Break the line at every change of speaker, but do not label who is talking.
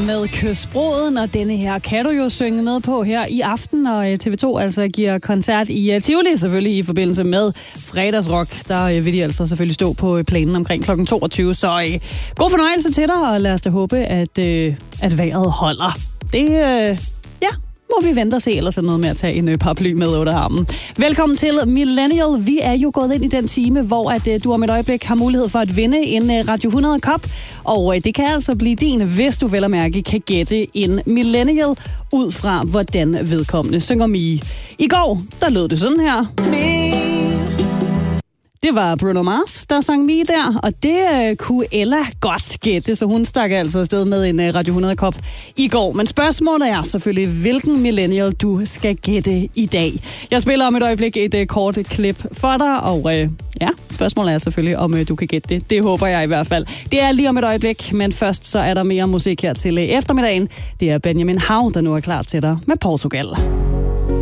med Kys Broden, og denne her kan du jo synge med på her i aften, og TV2 altså giver koncert i Tivoli, selvfølgelig i forbindelse med fredagsrock. Der vil de altså selvfølgelig stå på planen omkring kl. 22, så god fornøjelse til dig, og lad os da håbe, at vejret holder. Det, må vi vente og se, eller sådan noget med at tage en paraply med under armen. Velkommen til Millennial. Vi er jo gået ind i den time, hvor at du om et øjeblik har mulighed for at vinde en Radio 100 kop, og det kan altså blive din, hvis du vel at mærke kan gætte en Millennial ud fra, hvordan vedkommende synger Mie. I går, der lød det sådan her. Det var Bruno Mars, der sang Mie der, og det kunne Ella godt gætte, så hun stak altså afsted med en Radio 100-kop i går. Men spørgsmålet er selvfølgelig, hvilken millennial du skal gætte i dag. Jeg spiller om et øjeblik et kort klip for dig, og spørgsmålet er selvfølgelig, om du kan gætte det. Det håber jeg i hvert fald. Det er lige om et øjeblik, men først så er der mere musik her til eftermiddagen. Det er Benjamin Hav, der nu er klar til dig med Portugal.